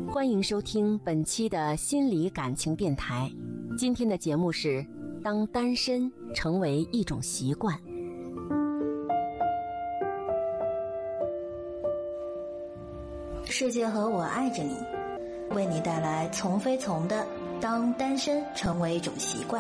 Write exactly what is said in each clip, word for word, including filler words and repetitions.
欢迎收听本期的心理感情电台。今天的节目是当单身成为一种习惯。 世界和我爱着你，为你带来从非从的当单身成为一种习惯。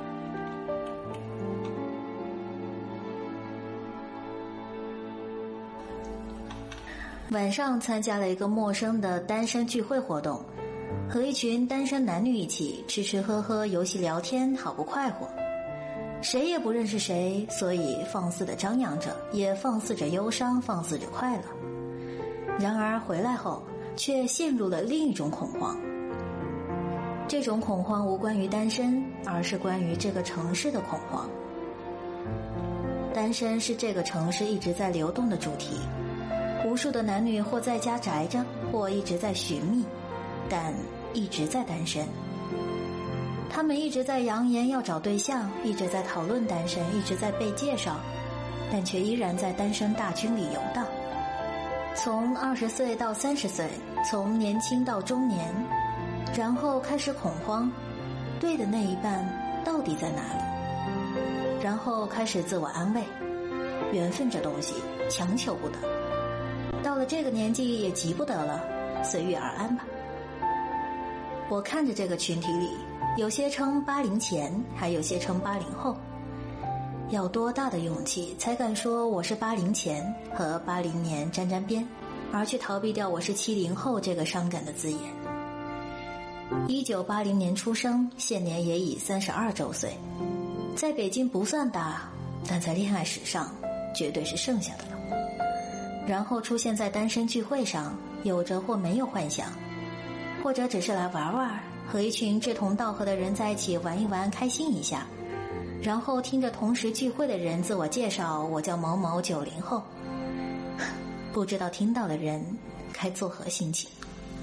晚上参加了一个陌生的单身聚会活动，和一群单身男女一起吃吃喝喝游戏聊天，好不快活。谁也不认识谁，所以放肆地张扬着，也放肆着忧伤，放肆着快乐。然而回来后却陷入了另一种恐慌。这种恐慌无关于单身，而是关于这个城市的恐慌。单身是这个城市一直在流动的主题，无数的男女或在家宅着，或一直在寻觅，但一直在单身。他们一直在扬言要找对象，一直在讨论单身，一直在被介绍，但却依然在单身大军里游荡。从二十岁到三十岁，从年轻到中年，然后开始恐慌，对的那一半到底在哪里？然后开始自我安慰，缘分这东西强求不得，到了这个年纪也急不得了，随遇而安吧。我看着这个群体里，有些称八零前，还有些称八零后。要多大的勇气才敢说我是八零前和八零年沾沾边，而去逃避掉我是七零后这个伤感的字眼。一九八零年出生，现年也已三十二周岁，在北京不算大，但在恋爱史上绝对是剩下的了。然后出现在单身聚会上，有着或没有幻想，或者只是来玩玩，和一群志同道合的人在一起玩一玩，开心一下。然后听着同时聚会的人自我介绍，我叫某某九零后，不知道听到的人该作何心情。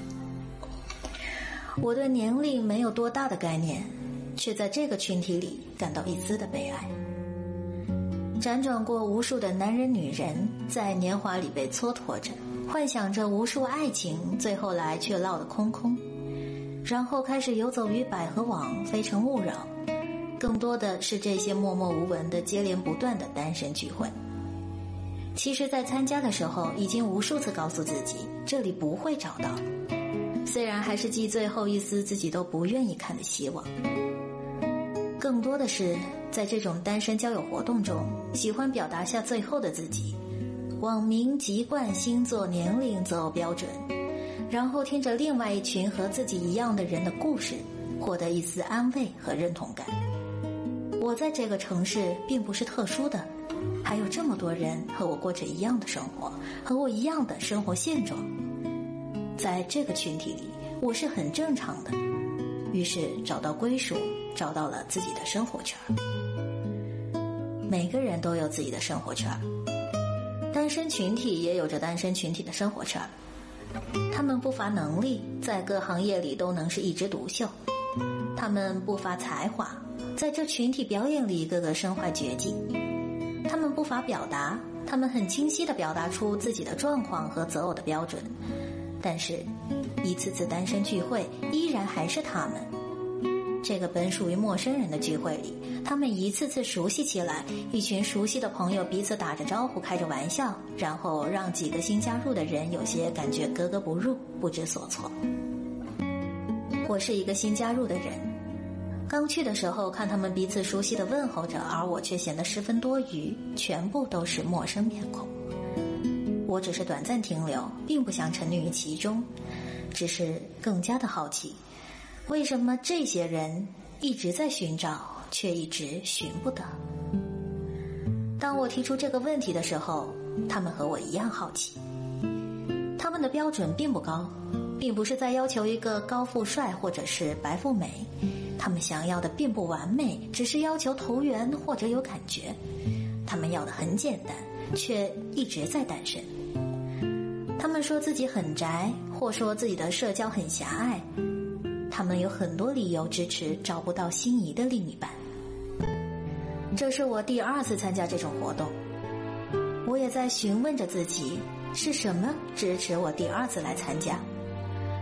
我对年龄没有多大的概念，却在这个群体里感到一丝的悲哀。辗转过无数的男人女人，在年华里被蹉跎着，幻想着无数爱情，最后来却落得空空，然后开始游走于百合网，非诚勿扰。更多的是这些默默无闻的接连不断的单身聚会。其实在参加的时候已经无数次告诉自己这里不会找到，虽然还是寄最后一丝自己都不愿意看的希望。更多的是在这种单身交友活动中，喜欢表达下最后的自己，网名、籍贯、星座、年龄择偶标准，然后听着另外一群和自己一样的人的故事，获得一丝安慰和认同感。我在这个城市并不是特殊的，还有这么多人和我过着一样的生活，和我一样的生活现状。在这个群体里，我是很正常的，于是找到归属，找到了自己的生活圈。每个人都有自己的生活圈，单身群体也有着单身群体的生活圈。他们不乏能力，在各行业里都能是一枝独秀。他们不乏才华，在这群体表演里个个身怀绝技。他们不乏表达，他们很清晰地表达出自己的状况和择偶的标准。但是一次次单身聚会依然还是他们。这个本属于陌生人的聚会里，他们一次次熟悉起来，一群熟悉的朋友彼此打着招呼，开着玩笑，然后让几个新加入的人有些感觉格格不入，不知所措。我是一个新加入的人，刚去的时候看他们彼此熟悉地问候着，而我却显得十分多余，全部都是陌生面孔。我只是短暂停留，并不想沉溺于其中，只是更加的好奇，为什么这些人一直在寻找，却一直寻不得。当我提出这个问题的时候，他们和我一样好奇。他们的标准并不高，并不是在要求一个高富帅或者是白富美，他们想要的并不完美，只是要求投缘或者有感觉。他们要的很简单，却一直在单身。他们说自己很宅，或说自己的社交很狭隘，他们有很多理由支持找不到心仪的另一半。这是我第二次参加这种活动，我也在询问着自己，是什么支持我第二次来参加？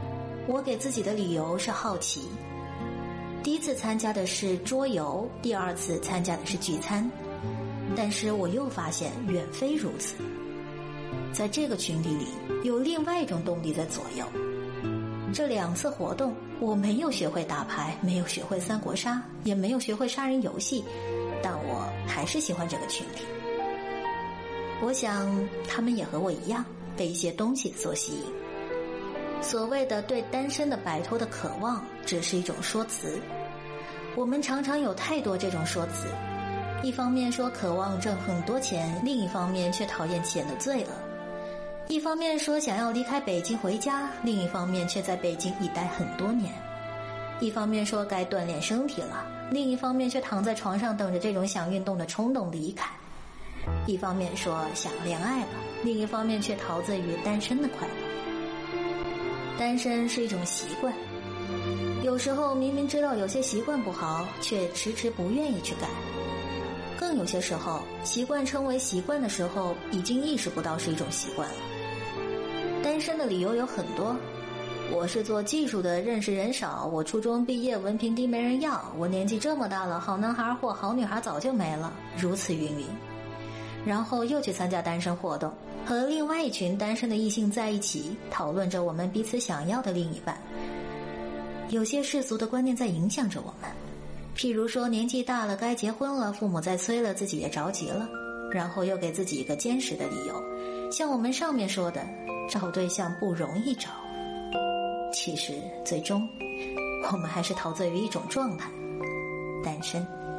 我给自己的理由是好奇。第一次参加的是桌游，第二次参加的是聚餐，但是我又发现远非如此。在这个群体里，有另外一种动力在左右。这两次活动，我没有学会打牌，没有学会三国杀，也没有学会杀人游戏，但我还是喜欢这个群体。我想他们也和我一样，被一些东西所吸引。所谓的对单身的摆脱的渴望，只是一种说辞。我们常常有太多这种说辞，一方面说渴望挣很多钱，另一方面却讨厌钱的罪恶；一方面说想要离开北京回家，另一方面却在北京一待很多年；一方面说该锻炼身体了，另一方面却躺在床上等着这种想运动的冲动离开；一方面说想恋爱了，另一方面却陶醉于单身的快乐。单身是一种习惯，有时候明明知道有些习惯不好，却迟迟不愿意去改。更有些时候，习惯成为习惯的时候，已经意识不到是一种习惯了。单身的理由有很多，我是做技术的，认识人少，我初中毕业，文凭低没人要，我年纪这么大了，好男孩或好女孩早就没了，如此云云。然后又去参加单身活动，和另外一群单身的异性在一起，讨论着我们彼此想要的另一半。有些世俗的观念在影响着我们，譬如说年纪大了该结婚了，父母在催了，自己也着急了，然后又给自己一个坚实的理由，像我们上面说的，找对象不容易找。其实最终我们还是陶醉于一种状态，单身。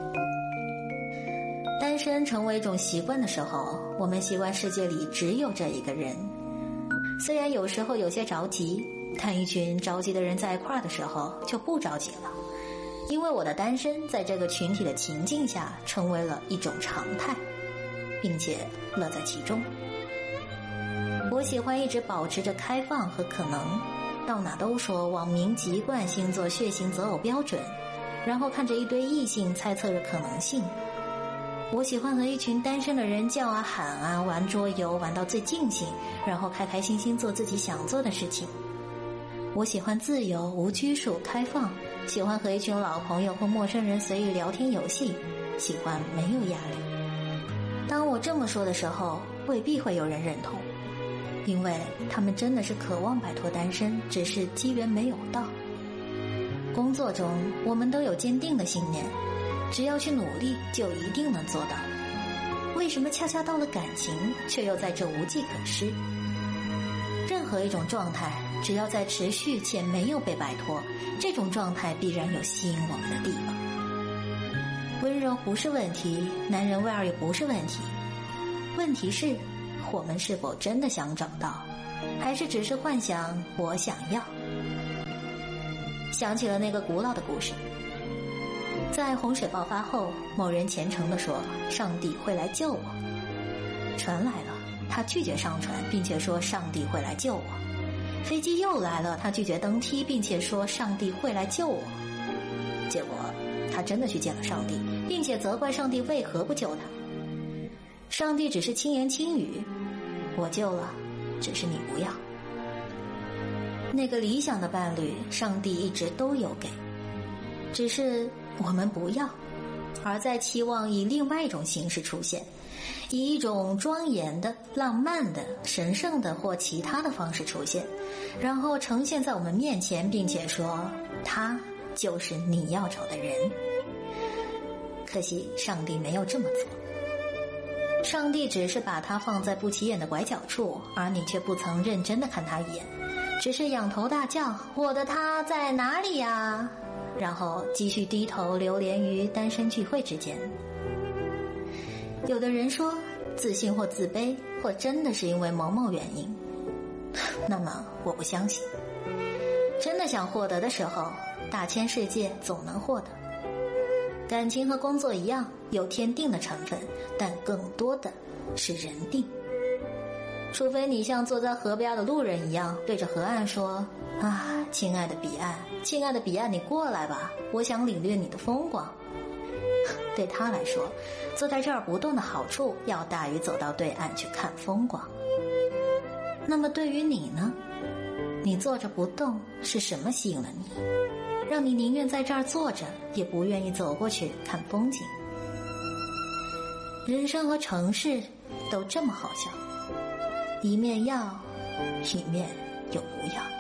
单身成为一种习惯的时候，我们习惯世界里只有这一个人。虽然有时候有些着急，但一群着急的人在一块儿的时候就不着急了，因为我的单身在这个群体的情境下成为了一种常态，并且乐在其中。我喜欢一直保持着开放和可能，到哪都说网名籍贯星座血型择偶标准，然后看着一堆异性猜测着可能性。我喜欢和一群单身的人叫啊喊啊，玩桌游玩到最尽兴，然后开开心心做自己想做的事情。我喜欢自由、无拘束、开放，喜欢和一群老朋友或陌生人随意聊天游戏，喜欢没有压力。当我这么说的时候，未必会有人认同，因为他们真的是渴望摆脱单身，只是机缘没有到。工作中我们都有坚定的信念，只要去努力就一定能做到，为什么恰恰到了感情却又在这无计可施？任何一种状态只要在持续且没有被摆脱，这种状态必然有吸引我们的地方。温柔不是问题，男人味儿也不是问题，问题是我们是否真的想找到，还是只是幻想我想要。想起了那个古老的故事，在洪水爆发后，某人虔诚地说上帝会来救我。船来了，他拒绝上船，并且说上帝会来救我。飞机又来了，他拒绝登梯，并且说上帝会来救我。结果他真的去见了上帝，并且责怪上帝为何不救他。上帝只是轻言轻语，我救了，只是你不要。那个理想的伴侣，上帝一直都有给，只是我们不要，而在期望以另外一种形式出现，以一种庄严的、浪漫的、神圣的或其他的方式出现，然后呈现在我们面前，并且说他就是你要找的人。可惜上帝没有这么做，上帝只是把他放在不起眼的拐角处，而你却不曾认真地看他一眼，只是仰头大叫我的他在哪里呀，然后继续低头流连于单身聚会之间。有的人说自信或自卑或真的是因为某某原因，那么我不相信。真的想获得的时候，大千世界总能获得。感情和工作一样，有天定的成分，但更多的是人定。除非你像坐在河边的路人一样，对着河岸说啊，亲爱的彼岸，亲爱的彼岸，你过来吧，我想领略你的风光。对他来说，坐在这儿不动的好处要大于走到对岸去看风光。那么对于你呢？ 你坐着不动是什么吸引了你，让你宁愿在这儿坐着，也不愿意走过去看风景？人生和城市都这么好笑，一面要，一面又不要。